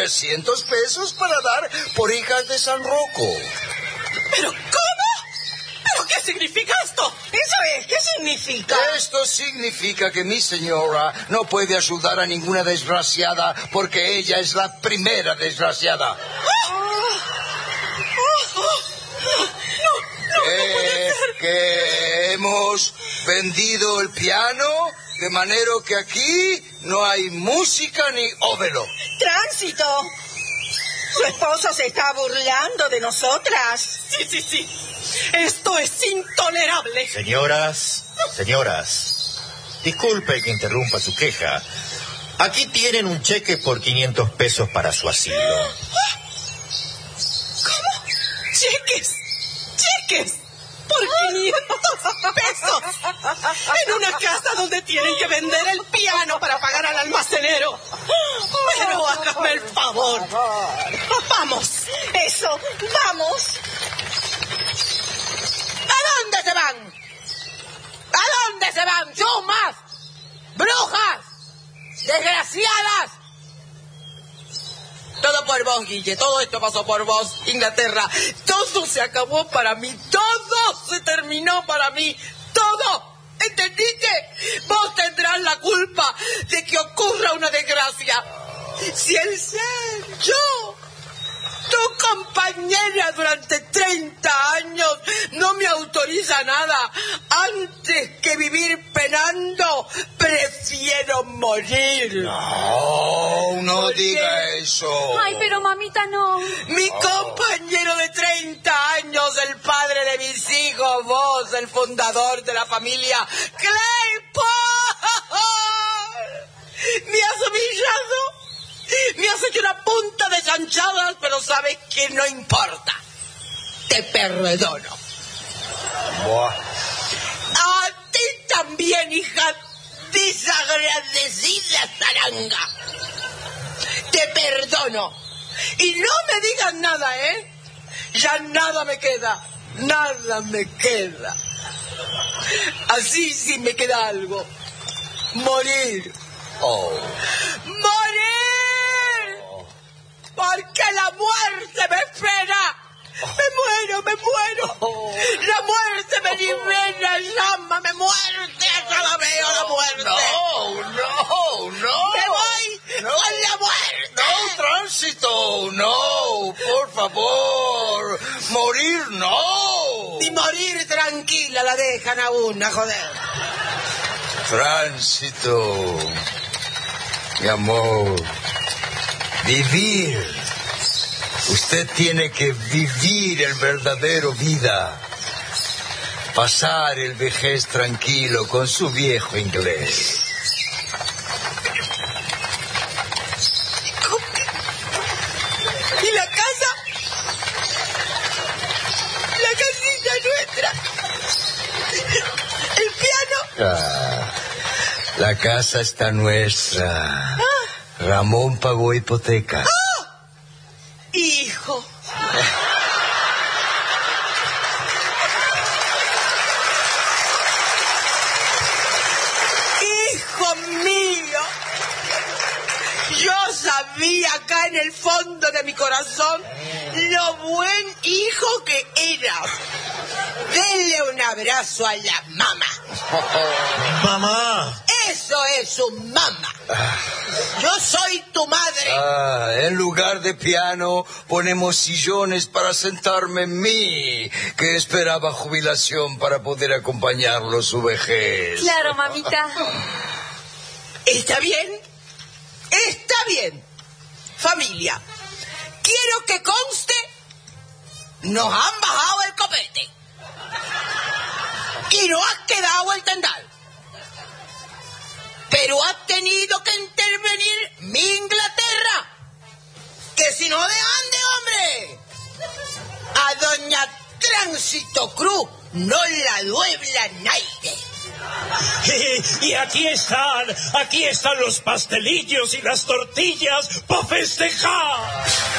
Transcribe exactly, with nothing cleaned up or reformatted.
trescientos pesos para dar por hijas de San Rocco. ¿Pero cómo? ¿Pero qué significa esto? Eso es, ¿qué significa? Esto significa que mi señora no puede ayudar a ninguna desgraciada porque ella es la primera desgraciada. ¡Oh! ¡Oh! ¡Oh! ¡No! ¡No! Eh, ¡No puede ser! que hemos vendido el piano, de manera que aquí no hay música ni óvelo. Tránsito. Su esposo se está burlando de nosotras. Sí, sí, sí. Esto es intolerable. Señoras, señoras, disculpe que interrumpa su queja. Aquí tienen un cheque por quinientos pesos para su asilo. ¿Cómo? ¿Cheques? ¿Cheques? ¿Por quinientos pesos? En una casa donde tienen que vender el piano para pagar al almacenero. Pero hágame el favor. Vamos. Eso, vamos. ¿A dónde se van? ¿A dónde se van? ¡Chumas! ¡Brujas! ¡Desgraciadas! Todo por vos, Guille. Todo esto pasó por vos, Inglaterra. Todo se acabó para mí. Todo se terminó para mí. Todo. ¿Entendiste? Vos tendrás la culpa de que ocurra una desgracia. Si el ser yo, tu compañera durante treinta años, no me autoriza nada, antes que vivir penando, prefiero morir. No, no diga eso. Ay, pero mamita, no. Mi compañero de treinta años, el padre de mis hijos, vos, el fundador de la familia Claypole, me has humillado. Me has hecho una punta de chanchadas, pero sabes que no importa. Te perdono. Buah. A ti también, hija desagradecida zaranga. Te perdono. Y no me digas nada, ¿eh? Ya nada me queda. Nada me queda. Así sí me queda algo. Morir. Oh. ¡Morir! Porque la muerte me espera. Me muero, me muero. La muerte me libera, llámame muerte. Ya la veo, la muerte. No, no, no. Me voy no. con la muerte. No, Tránsito, no, por favor. Morir, no. Y morir tranquila la dejan a una, joder. Tránsito, mi amor, vivir. Usted tiene que vivir el verdadero vida. Pasar el vejez tranquilo con su viejo inglés. ¿Y la casa? La casita nuestra. El piano. Ah, la casa está nuestra. Ramón pagó hipoteca. ¡Oh! Hijo. Hijo mío. Yo sabía acá en el fondo de mi corazón lo buen hijo que eras. Denle un abrazo a la mamá. ¡Mamá! Eso es un mamá. Yo soy tu madre. Ah, en lugar de piano ponemos sillones para sentarme en mí, que esperaba jubilación para poder acompañarlo su vejez. Claro, mamita. ¿Está bien? Está bien. Familia, quiero que conste, nos han bajado el copete. Y no ha quedado el tendal. Pero ha tenido que intervenir mi Inglaterra. Que si no de ande, hombre. A doña Tránsito Cruz no la duebla nadie. Y aquí están, aquí están los pastelillos y las tortillas para festejar.